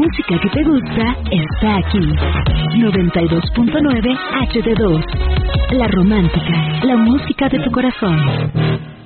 música que te gusta está aquí. 92.9 HD2. La romántica, la música de tu corazón.